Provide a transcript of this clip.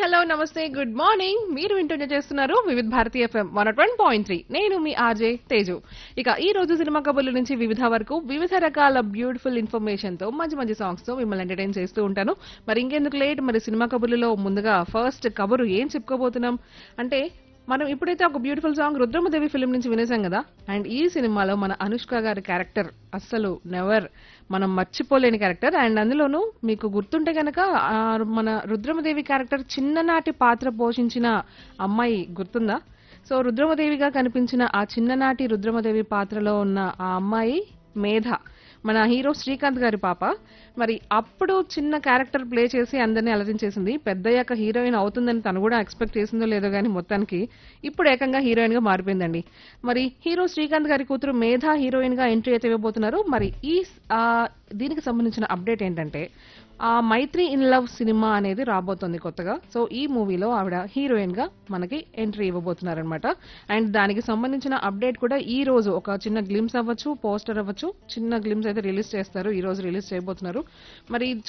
Hello నమస్తే good morning. మీరు వింటూనే చేస్తున్నారు వివిధ భారతి ఎఫ్ఎం 101.3. నేను మీ ఆర్జే తేజు. ఇక ఈ రోజు సినిమా కబుర్ల నుంచి వివిధ వరకు వివిధ రకాల బ్యూటిఫుల్ ఇన్ఫర్మేషన్ తో మంచి మంచి సాంగ్స్ తో మిమ్మల్ని ఎంటర్టైన్ చేస్తూ ఉంటాను. మరి ఇంకెందుకు లేట్, మరి సినిమా కబుర్లలో ముందుగా ఫస్ట్ కబురు ఏం చెప్పుకోబోతున్నాం అంటే, మనం ఇప్పుడైతే ఒక బ్యూటిఫుల్ సాంగ్ రుద్రమదేవి ఫిల్మ్ నుంచి వినేసాం కదా. అండ్ ఈ సినిమాలో మన అనుష్క గారి క్యారెక్టర్ అస్సలు నెవర్ మనం మర్చిపోలేని క్యారెక్టర్. అండ్ అందులోనూ మీకు గుర్తుంటే గనక మన రుద్రమదేవి క్యారెక్టర్ చిన్ననాటి పాత్ర పోషించిన అమ్మాయి గుర్తుందా? సో రుద్రమదేవిగా కనిపించిన ఆ చిన్ననాటి రుద్రమదేవి పాత్రలో ఉన్న ఆ అమ్మాయి మేధ, మన హీరో శ్రీకాంత్ గారి పాప. మరి అప్పుడు చిన్న క్యారెక్టర్ ప్లే చేసి అందరినీ అలరించేసింది. పెద్దయ్యాక హీరోయిన్ అవుతుందని తను కూడా ఎక్స్పెక్ట్ చేసిందో లేదో గానీ మొత్తానికి ఇప్పుడు ఏకంగా హీరోయిన్ గా మారిపోయిందండి. మరి హీరో శ్రీకాంత్ గారి కూతురు మేధ హీరోయిన్ గా ఎంట్రీ అయితే ఇవ్వబోతున్నారు. మరి ఆ, దీనికి సంబంధించిన అప్డేట్ ఏంటంటే, ఆ మైత్రి ఇన్ లవ్ సినిమా అనేది రాబోతోంది కొత్తగా. సో ఈ మూవీలో ఆవిడ హీరోయిన్ గా మనకి ఎంట్రీ ఇవ్వబోతున్నారనమాట. అండ్ దానికి సంబంధించిన అప్డేట్ కూడా ఈ రోజు ఒక చిన్న గ్లిమ్స్ అవ్వచ్చు, పోస్టర్ అవ్వచ్చు, చిన్న గ్లిమ్స్ అయితే రిలీజ్ చేస్తారు, ఈ రోజు రిలీజ్ చేయబోతున్నారు. మరి